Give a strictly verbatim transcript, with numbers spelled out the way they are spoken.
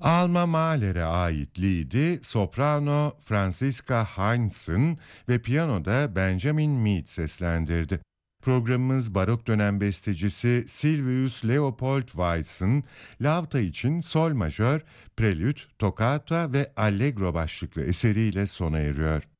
Alma Mahler'e ait Lied'i soprano Franziska Heinz'ın ve piyanoda Benjamin Mead seslendirdi. Programımız barok dönem bestecisi Silvius Leopold Weiss'ın Lauta için sol majör, prelüt, toccata ve allegro başlıklı eseriyle sona eriyor.